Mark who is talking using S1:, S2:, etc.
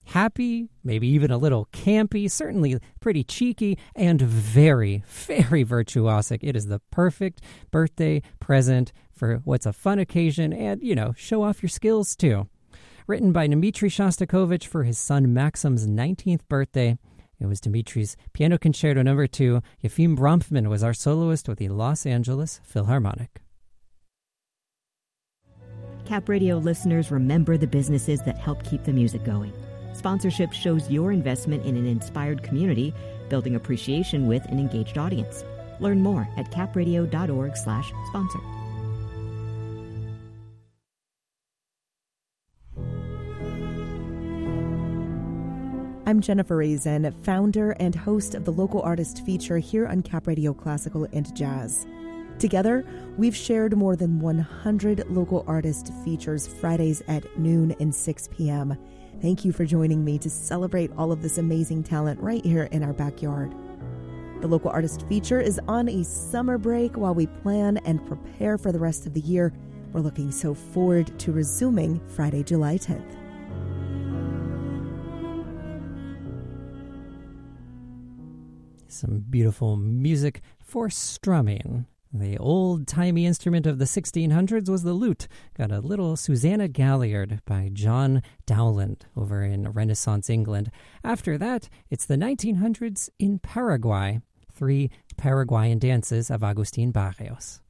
S1: happy, maybe even a little campy, certainly pretty cheeky, and very, very virtuosic. It is the perfect birthday present for what's a fun occasion and, show off your skills too. Written by Dmitri Shostakovich for his son Maxim's 19th birthday, it was Dmitri's Piano Concerto No. 2. Yefim Bronfman was our soloist with the Los Angeles Philharmonic.
S2: Cap Radio listeners, remember the businesses that help keep the music going. Sponsorship shows your investment in an inspired community, building appreciation with an engaged audience. Learn more at capradio.org/sponsor.
S3: I'm Jennifer Raisin, founder and host of the Local Artist Feature here on Cap Radio Classical and Jazz. Together, we've shared more than 100 local artist features Fridays at noon and 6 p.m. Thank you for joining me to celebrate all of this amazing talent right here in our backyard. The Local Artist Feature is on a summer break while we plan and prepare for the rest of the year. We're looking so forward to resuming Friday, July 10th.
S1: Some beautiful music for strumming. The old-timey instrument of the 1600s was the lute. Got a little Susanna Galliard by John Dowland over in Renaissance England. After that, it's the 1900s in Paraguay. 3 Paraguayan dances of Agustin Barrios.